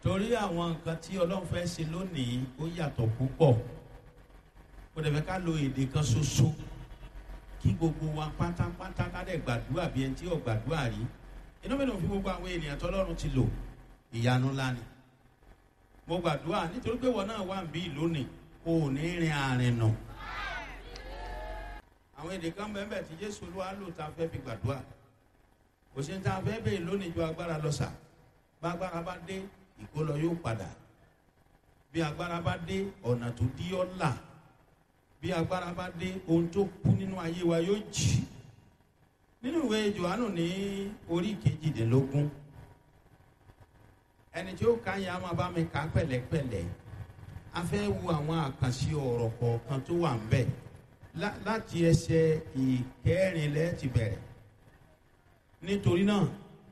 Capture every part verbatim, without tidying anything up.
torí àwọn nǹkan tí ọlọ́run fẹ́ ṣe lónìí ó yàtọ̀ púpọ̀. Kò dẹ̀ fẹ́ ká lo èdè kan ṣoṣo kí gbogbo wa pátápátá ká dẹ̀ gbàdúrà bí ẹni tí ò gbàdúrà rí. Inú mi ló fi gbogbo àwọn ènìyàn tọ́lọ́run ti lò ìyanu ńlá ni. Mo gbàdúrà nítorí pé wọn náà wà ń bí lónìí kò ní rin àárín nù. Àwọn èdè kan bẹ́ẹ̀ bẹ́ẹ̀ tí Jésù Olúwa lò tá a fẹ́ fi gbàdúrà. Kò sí ní tá a fẹ́ bẹ́ẹ̀ lónìí ju agbára lọ sà. Bá agbára bá dé ìkólọ yóò padà. Bí agbára bá dé ọ̀nà tó dí ọ́ là. Bí agbára bá dé ohun tó kú nínú ayé wa yóò jì. Nínú ìwé Jòhánù ní orí kejìdínlógún. Ẹni tí ó ka yẹn a máa bá mi kà pẹ̀lẹ́pẹ̀lẹ́. A fẹ́ wo àwọn àkànṣe ọ̀rọ̀ kọ̀ọ̀kan tó wà ń bẹ̀. Láti ẹsẹ̀ ìkẹrìnlẹ́ ti bẹ̀rẹ̀. Nítorí náà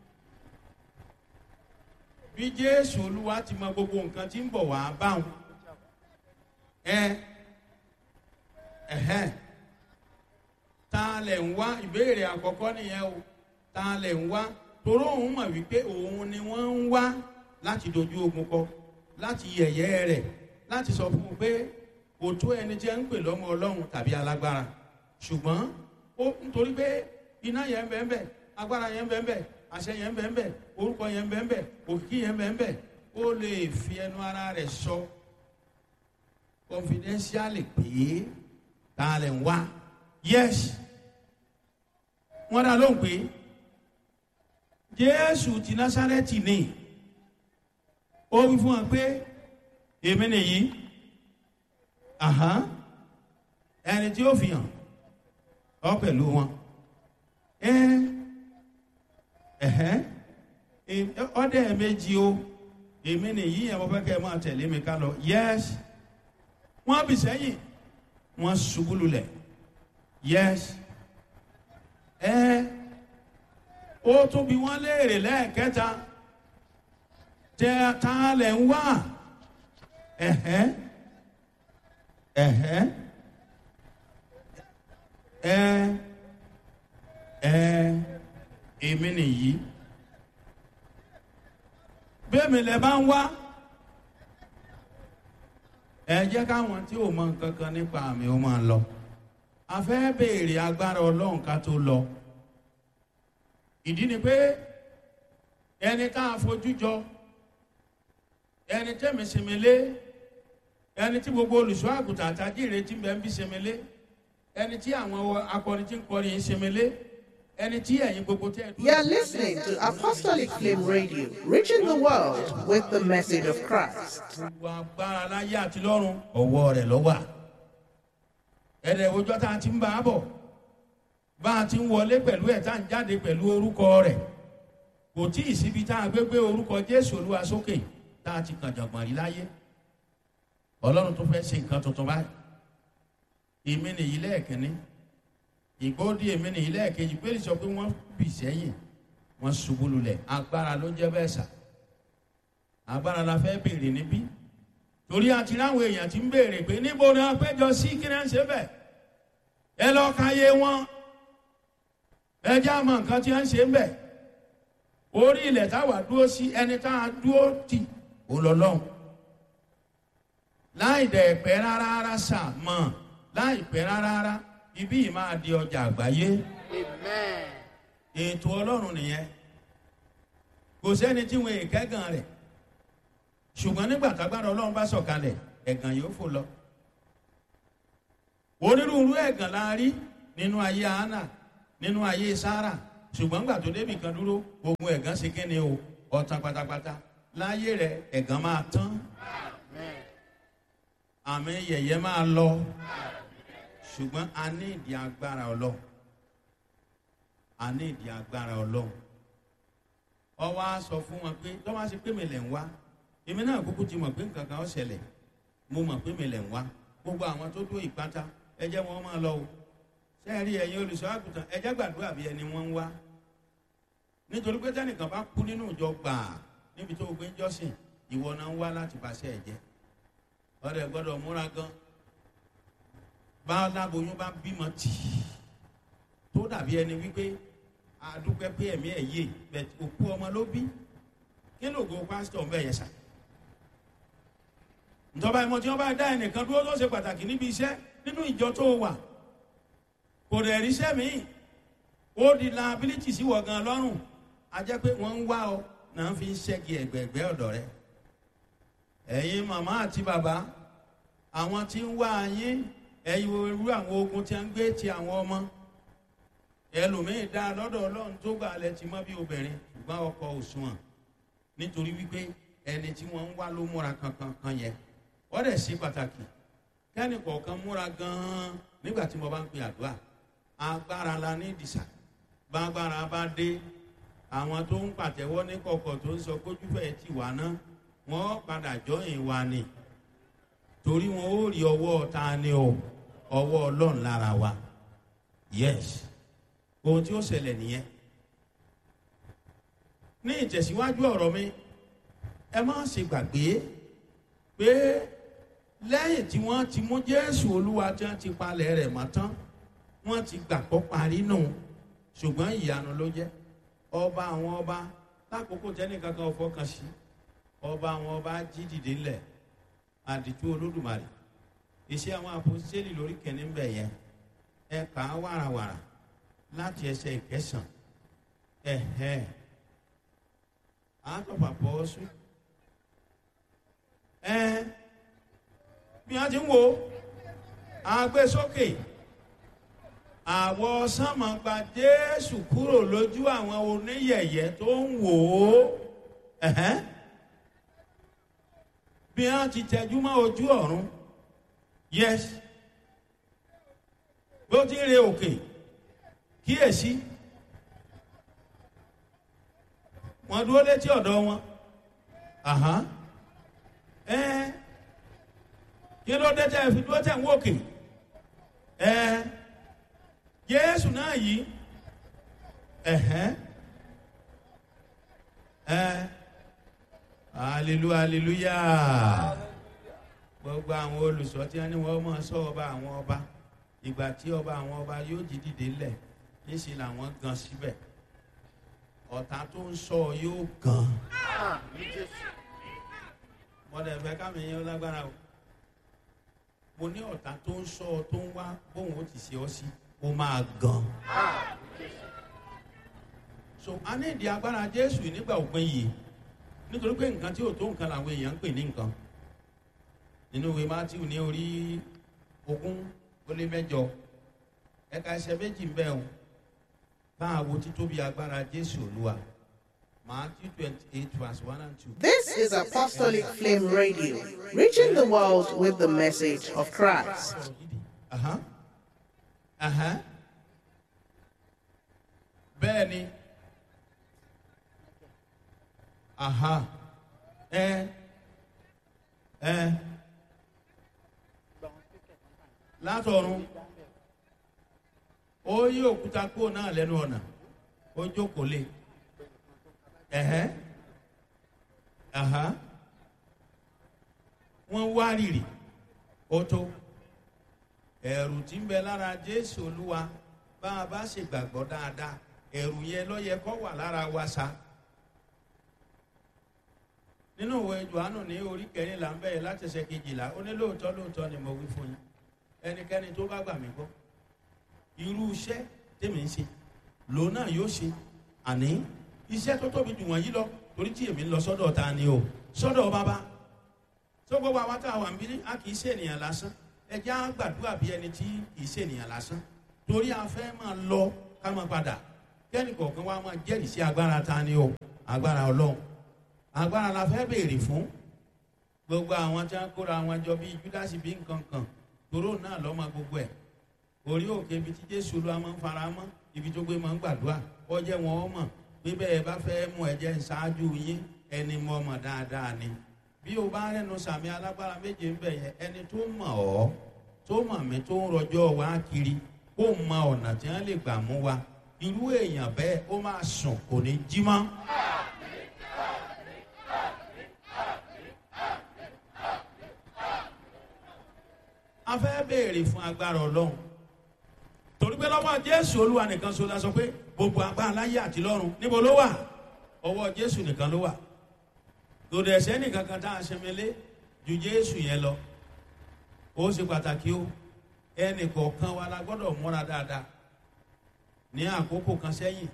bí Jésù Olúwa ti mọ gbogbo nǹkan tí ń bọ̀ wá báwọn ẹ ẹ̀hẹ́n ta lẹ̀ ń wá ìbéèrè àkọ́kọ́ nìyẹn o ta lẹ̀ ń wá toró òun mọ̀ wípé òun ni wọ́n ń wá láti dojú ogun kọ láti yẹ̀yẹ́ rẹ̀ láti sọ fún un pé kò tó ẹni tí ẹ ń pè lọ́mọ Ọlọ́run tàbí alágbára ṣùgbọ́n ó nítorí pé iná yẹn ń bẹ ń bẹ agbára yẹn ń bẹ ń bẹ àṣẹ yẹn ń bẹ ń bẹ orúkọ yẹn ń bẹ ń bẹ òkìkí yẹn ń bẹ ń bẹ ó lè fi ẹnu ara rẹ̀ sọ confidentially pé ta lẹ̀ ń wá yes wọ́n dá lóhùn pé Jésù ti Násárẹ́tì ni ó wí fún wa pé èmi nìyí ẹni tí ó fi hàn ọ pẹ̀lú wọn ọdẹ méjì o èmi nìyí ẹ̀ mo fẹ́ kẹ́ ẹ máa tẹ̀lé mi ká lọ yes wọ́n bì sẹ́yìn wọ́n ṣubú lulẹ̀ yes ẹ ó tún bí wọ́n léèrè lẹ́ẹ̀kẹta tẹ ta lẹ̀ ń wá ẹ̀hẹ́ ẹ̀hẹ́ ẹ ẹ èmi nìyí bẹ́ẹ̀mi lẹ bá ń wá ẹ jẹ́ káwọn tí ò mọ nǹkan kan nípa àmì ó máa lọ a fẹ́ béèrè agbára Ọlọ́run ká tó lọ ìdí ni pé ẹni tá a fojú jọ ẹni tẹ́mi sèmélé ẹni tí gbogbo olùṣọ́ àgùntàn àtàdé ìrètí ń bẹ ń bí sèmélé ẹni tí àwọn akọrin tí ń kọrin yìí sèmélé. You are listening to Apostolic Flame Radio, reaching the world with the message of Christ. Ọwọ́ rẹ̀ ló wà. Ẹ̀rẹ̀ òjò tá a ti ń bá a bọ̀. Bá a ti ń wọlé pẹ̀lú ẹ̀ tá a ń jáde pẹ̀lú orúkọ rẹ̀. Kò tí ì síbi tá a gbé gbé orúkọ Jésù Olúwa sókè tá a ti kàn jàngbọ̀n rí láyé. Ọlọ́run tó fẹ́ ṣe nǹkan tuntun báyìí. Èmi nìyí lẹ́ẹ̀kínní. Ìgbóòdì èmi ní ilé ẹ̀kejì pé sọ pé wọ́n bì sẹ́yìn wọ́n ṣubú lulẹ̀ agbára ló jẹ́ bẹ́ẹ̀ sà agbára la fẹ́ béèrè níbí torí àti láwọn èèyàn ti ń béèrè pé níbo ni wọ́n péjọ sí kí náà ń ṣe bẹ́ẹ̀ ẹ lọ́ọ́ ka yé wọn ẹ jẹ́ àmọ́ nǹkan tí wọ́n ń ṣe ń bẹ̀ orí ilẹ̀ táwa dúró sí ẹni tá a dúró tì ó lọ lọ́hùn láì dẹ̀ pẹ́ rárá rárá sà mọ̀ láì pẹ́ rárá rárá ibi yìí máa di ọjà àgbáyé. Amen. Ètò Ọlọ́run nìyẹn. Kò sẹ́ni tí wọn èkẹ́gàn rẹ̀. Ṣùgbọ́n nígbà tágbára Ọlọ́run bá sọ̀kalẹ̀, ẹ̀gàn yóò fò lọ. Onírúurú ẹ̀gàn la rí nínú ayé Hánà, nínú ayé Sárà. Ṣùgbọ́n nígbà tó débì kan dúró, gbogbo ẹ̀gàn ṣe kí ni o? Ọ̀tàn pátápátá. Láyé rẹ̀ ẹ̀gàn máa tán. Àmì yẹ̀yẹ́ máa lọ. Ṣùgbọ́n a ní ìdí agbára Ọlọ́run a ní ìdí agbára Ọlọ́run ó wá sọ fún wọn pé tó wá sí pé mi lẹ̀ ń wá èmi náà kúkú ti mọ̀ pé nǹkan kan ó ṣẹlẹ̀ mo mọ̀ pé mi lẹ̀ ń wá gbogbo àwọn tó dúró ìpátá ẹ jẹ́ wọn máa lọ o ṣé ẹ rí ẹ̀yin olùṣọ́ àgùntàn ẹ jẹ́ gbàdúrà bí ẹni wọ́n ń wá nítorí pé tẹ́nìkan bá kú nínú ìjọ gbàà níbi tó gbé ń jọ́sìn ìwọ náà ń wá láti bàṣẹ́ ẹ̀ jẹ́ ọ̀rẹ́ gbọ́dọ̀ múra gan bá aláboyún bá bímọ tì tó dàbí ẹni wípé àdúpẹ́ pé ẹ̀mí ẹ̀ yé bẹ̀ òkú ọmọ ló bí kí ló go pásítọ̀ ń bẹ̀ yẹn sà ìjọba ìmọ̀ tí wọ́n bá dá ẹnìkan dúró tó ṣe pàtàkì níbi iṣẹ́ nínú ìjọ tó wà, kò dẹ̀ ríṣẹ́ míì, ó di liability sí wọ̀ gan lọ́rùn. A jẹ́ pé wọ́n ń wá ọ náà fi ń ṣẹ́gi ẹ̀gbẹ̀ẹ̀gbẹ́ ọ̀dọ̀ rẹ. Ẹ̀yin màmá àti bàbá, àwọn tí ń wá yín, ẹ̀yin irú àwọn ogun tí a ń gbé ti àwọn ọmọ. Ẹlòmíì dá lọ́dọ̀ Ọlọ́run tó gbà lẹ ti mọ́ bí obìnrin, ṣùgbọ́n ọkọ òṣùwọ̀n, nítorí wípé ẹni tí wọ́n ń wá ló múra kankan kan yẹn. Ó dẹ̀ ṣe pàtàkì kẹ́ni kọ̀ọ̀kan múra gan-an nígbà tí mo bá ń pe àdúrà. Agbára la ní ìdìsà, bá agbára bá dé, àwọn tó ń pàtẹ́wọ́ ní kọ̀kọ̀ tó ń sọ kójúfẹ́ ti wà náà, wọ́n padà jọyìn wa ni, torí wọn ó rí ọwọ́ ta ni o, ọwọ́ Ọlọ́run lára wa. Yes, ohun tí ó ṣẹlẹ̀ nìyẹn. Ní ìtẹ̀síwájú ọ̀rọ̀ mi, ẹ má ṣe gbàgbé pé lẹ́yìn tí wọ́n ti mú Jésù Olúwa tí wọ́n ti palẹ̀ rẹ̀ mọ́ tán, wọ́n ti gbàgbọ́ parí nù, ṣùgbọ́n ìyanu ló jẹ́. Ọba àwọn ọba, lákòókò tẹ́nìkan kan fọkàn sí, ọba àwọn ọba jí dìde ńlẹ̀, àdìtú Olódùmarè. Iṣẹ́ àwọn àpòstélì lórí kẹ́ni ń bẹ̀ yẹn, ẹ kà á wàràwàrà láti ẹsẹ̀ ìkẹsàn. Ẹ̀hẹ́ àtọ̀pà pọ̀ sùn. Ẹ bí wọ́n ti ń wo àgbésókè, àwọ̀ sánmọ̀ gba Jésù kúrò lójú àwọn oníyẹ̀yẹ́ tó ń wò ó. Ẹ̀hẹ́ bí wọ́n ti tẹjú mọ́ ojú ọ̀run. Yes, bí ó ti ń re òkè, kíyèsí wọ́n dúró létí ọ̀dọ̀ wọn. Àhán ẹ kí ló dé tẹ́ fi dúró tẹ́ ń wòkè? Ẹ Jésù náà yìí. Ẹ̀hẹ́ ẹ hallelujah hallelujah. Gbogbo àwọn olùsọ tí wọ́n ní wọ́n máa sọ ọba àwọn ọba, ìgbà tí ọba àwọn ọba yóò jí dìde ńlẹ̀, níṣẹ́ làwọn gan síbẹ̀. Ọ̀tá tó ń sọ yóò gan. Mọ̀dẹ̀ fẹ́ kámi yẹn lágbára o. Mo ní ọ̀tá tó ń sọ tó ń wá bóun ó ti ṣe ọ́ sí, ó máa gan. So a ní ìdí agbára Jésù nígbà òpin yìí, nítorí pé nǹkan tí ò tó nǹkan làwọn èèyàn ń pè ní nǹkan. Nínú ìwé Mátíù ní orí ogún ó lé mẹ́jọ, ẹ̀ka ẹsẹ̀ méjì ń bẹ o. Báwo títóbi agbára Jésù Olúwa. Matthew twenty-eight verse one and two. This is Apostolic Flame Radio, reaching the world with the message of Christ. Uh-huh. Uh-huh. Bẹ́ẹ̀ni. Aha. Eh. Eh. Látọ̀run. Ó yí òkúta kúrò náà lẹ́nu ọ̀nà. Ó jókòó lé. Ẹ̀hẹ́. Aha. Wọ́n wá rìrì. Ó tó. Ẹ̀rù tí ń bẹ lára Jésù Olúwa bá a bá ṣe gbàgbọ́ dáadáa. Ẹ̀rù yẹn ló yẹ kó wà lára wa sa. Nínú ìwé Jòhánù ní orí kẹrìnlá ń bẹ̀rẹ̀ láti ẹsẹ̀ kejìlá, ó ní lóòótọ́ lóòótọ́ ni mo wí fún yín. Ẹnikẹ́ni tó bá gbà mí gbọ́, irú iṣẹ́ tèmi ń ṣe lòun náà yóò ṣe. Àní iṣẹ́ tó tóbi jù wọ̀nyí lọ, torí tí èmi ń lọ sọ́dọ̀ ta ni o, sọ́dọ̀ bàbá. Tó gbogbo àwọn tá a wà ń bí, a kì í ṣe ènìyàn lásán. Ẹ jẹ́ á gbàdúrà bí ẹni tí kì í ṣe ènìyàn lásán. Torí a fẹ́ máa lọ ká máa padà. Kẹ́ni kọ̀ọ̀kan wa máa jẹ́rìí sí agbára ta ni o, agbára Ọlọ́run. Agbára la fẹ́ béèrè fún. Gbogbo àwọn tí wọ́n kóra wọn jọ bí Júdásì bí nǹkan kan, toró náà lọ́mọ gbogbo ẹ̀. Orí òkè ibi tí Jésù Olúwa máa ń fara mọ́, ibi tó gbé máa ń gbàdúrà, ó jẹ́ wọn ó mọ̀ pé bẹ́ẹ̀ bá fẹ́ mú ẹ̀jẹ̀ ṣáájú yín, ẹni mọ̀ mọ̀ dáadáa ni. Bí o bá rẹ́nu sàmì alágbára méje ń bẹ̀ yẹn, ẹni tó mọ̀ ọ́, tó mọ̀ mí, tó ń rọjọ́ wá kiri, kó mọ ọ̀nà tí wọ́n lè gbà mú wa. Irú èèyàn bẹ́ẹ̀ ó máa sùn kò ní jí mọ́. A fẹ́ béèrè fún agbára Ọlọ́run. Torí pé lọ́wọ́ Jésù Olúwa nìkan ṣoṣo la sọ pé gbogbo agbára láyé àti lọ́run níbo ló wà? Ọwọ́ Jésù nìkan ló wà. Lòdì ẹ̀sẹ̀ nìkan kan tá a ṣẹmẹlé ju Jésù yẹn lọ. Ó ṣe pàtàkì o. Ẹnì kọ̀ọ̀kan wa la gbọ́dọ̀ múra dáadáa. Ní àkókò kan sẹ́yìn,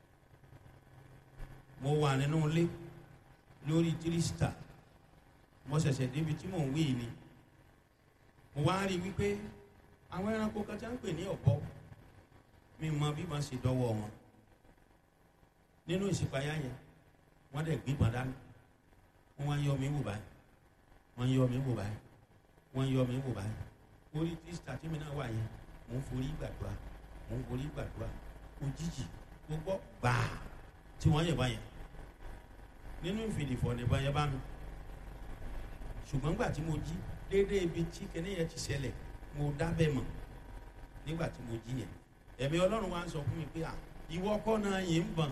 mo wà nínú ilé lórí tírísítà. Mo ṣẹ̀ṣẹ̀ débi tí mò ń wí ni. Mo wá rí wípé àwọn ẹranko kan tí wọ́n ń pè ní ọ̀bọ, mi mọ bí wọ́n ṣe dọ́wọ́ wọn. Nínú ìṣípayá yẹn, wọ́n dẹ̀ gbígbọ́n dání. Wọ́n wá yọ mí wò báyìí. Wọ́n yọ mí wò báyìí. Wọ́n yọ mí wò báyìí. Orí tírísítà tí mi náà wà yẹn, mò ń forí gbàdúrà. Mò ń forí gbàdúrà. Òjijì mo gbọ́ gbàá tí wọ́n yẹ̀ báyẹn. Nínú ìfìdífọ̀ nìbọn yẹn bá mi. Ṣùgbọ́n nígbà tí mo jí déédéé ibi tí kinní yẹn ti ṣẹlẹ̀, mo dábẹ́ mọ̀ nígbà tí mo jí yẹn. Ẹ̀mí Ọlọ́run wá ń sọ fún mi pé à ìwọ kọ́ náà yìí ń bọ̀n.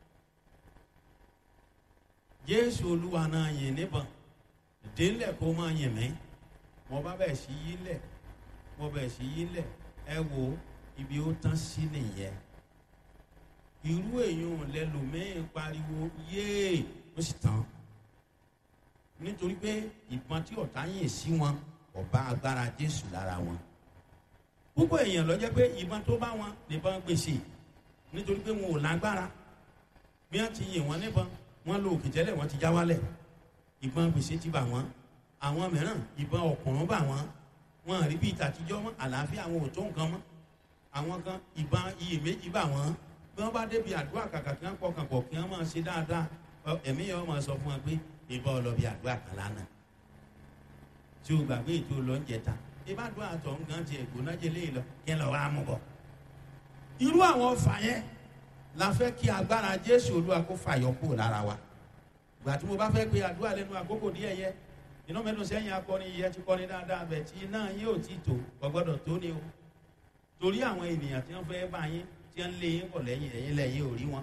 Jésù Olúwa náà yìí níbọn. Délẹ̀ kó máa yìn mí. Mo bá bẹ̀ sí yí lẹ̀. Mo bẹ̀ sí yí lẹ̀. Ẹ wo ibi ó tán sí nìyẹn. Irú èèyàn lẹ́lòmíì pariwo yéè ó sì tán. Nítorí pé ìbọn tí ọ̀tá yìn sí wọn kò bá agbára Jésù lára wọn. Púpọ̀ èèyàn ló jẹ́ pé ìbọn tó bá wọn nìbọn gbèsè. Nítorí pé wọn ò lágbára. Bí wọ́n ti yìn wọ́n níbọn, wọ́n lo òkè tẹ́lẹ̀ wọ́n ti já wálẹ̀. Ìbọn gbèsè ti bà wọ́n. Àwọn mìíràn ìbọn ọ̀kùnrùn bà wọ́n. Wọ́n rí bí ìtàtijọ́ mọ́, àlàáfíà àwọn ò tó nǹkan mọ́. Àwọn kan ìbọn iyèméjì bà wọ́n. Bí wọ́n bá débi àdúrà kàkà kí wọ́n pọkàn pọ̀ kí wọ́n máa ṣe dáadáa, ẹ̀mí yẹn wọ́n máa sọ fún wọn pé ìbọn ọlọ́bì àdúrà kan lánàá. Tí o gbàgbé ètò lọ́njẹta, ìbá àdúrà tó ń gan ti ẹ̀gbọ́n jẹ léyìn lọ kí ẹ lọ wá mú bọ̀. Irú àwọn ọfà yẹn la fẹ́ kí agbára Jésù Olúwa kó fàyọ kúrò lára wa. Ìgbà tí mo bá fẹ́ pe àdúrà lẹ́nu àkókò díẹ̀ yẹ, iná mẹ́nu sẹ́yìn akọrin yẹ ti kọrin dáadáa bẹ̀ tí iná yín ò tí tó gbọ́dọ̀ tó ní o. Torí àwọn ènìyàn tí wọ́n fẹ́ bá yín tí wọ́n lé yín bọ̀ lẹ́yìn ẹ̀yìn lẹ́yìn ò rí wọn.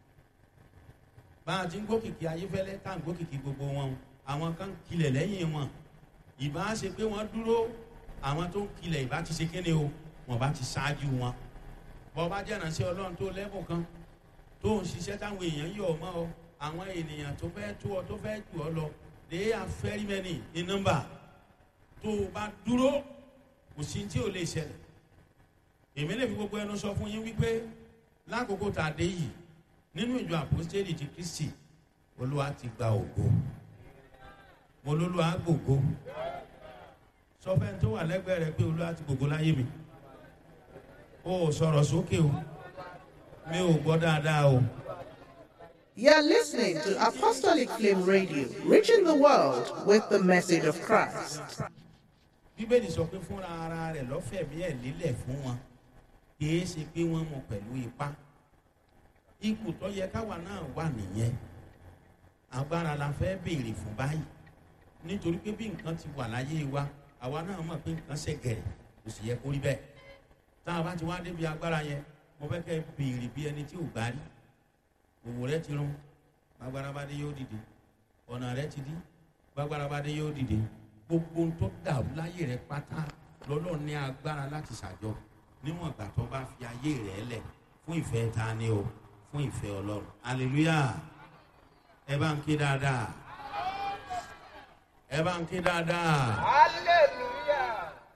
Bá a ti ń gbókìkí ayéfẹ́lẹ́ tá à ń gbókìkí gbogbo wọn, àwọn kan kilẹ̀ lẹ́yìn wọn. Ìbá ṣe pé wọ́n dúró, àwọn tó ń kilẹ̀ ìbá ti ṣe kéde o, wọ́n bá ti ṣáájú wọn. Bọ́ bá jẹ́ ìránṣẹ́ Ọlọ́run tó lẹ́bùn kan tó ń ṣiṣẹ́ táwọn èèyàn yọ̀ mọ́ ọ, àwọn ènìyàn tó fẹ́ tó ọ tó fẹ́ jù ọ lọ, they are very many in number. Tó o bá dúró, kò sí tí ò lè ṣẹlẹ̀. Èmi lè fi gbogbo ẹnu sọ fún yín wípé lákòókò tá a dé yìí nínú ìjọ àpòstélì ti Kristi, Olúwa ti gba ògo. Mo lólúwa gbògo. Sọ fẹ́ tó wà lẹ́gbẹ̀ẹ́ rẹ pé Olúwa ti gbògo láyé mi. O sọ̀rọ̀ sókè o. Mi ò gbọ́ dáadáa o. You're listening to Apostolic Flame Radio, reaching the world with the message of Christ. Bíbélì sọ pé fúnra ara rẹ̀ lọ́fẹ̀ẹ́ mi ẹ̀ lílẹ̀ fún wọn. Kìí ṣe pé wọ́n mú pẹ̀lú ipá. Ipò tó yẹ káwa náà wà nìyẹn. Agbára la fẹ́ béèrè fún báyìí. Nítorí pé bí nǹkan ti wà láyé wa, àwa náà mọ̀ pé nǹkan ṣẹ̀gẹ̀rẹ̀ kò sì yẹ kó rí bẹ́ẹ̀. Tá a bá ti wá débi agbára yẹn, mo fẹ́ kẹ́ béèrè bí ẹni tí ò gbá rí. Òwò rẹ ti rún, gbàgbára bá dé yóò dìde. Ọ̀nà rẹ ti dí, gbàgbára bá dé yóò dìde. Gbogbo tó dàrú láyé rẹ pátá lọ́lọ́ ní agbára láti ṣàjọ. Níwọ̀n ìgbà tó bá fi ayé rẹ̀ lẹ̀ fún ìfẹ́ ta ni o, fún ìfẹ́ Ọlọ́run. Hallelujah. Ẹ bá ń ké dáadáa. Ẹ bá ń ké dáadáa. Hallelujah.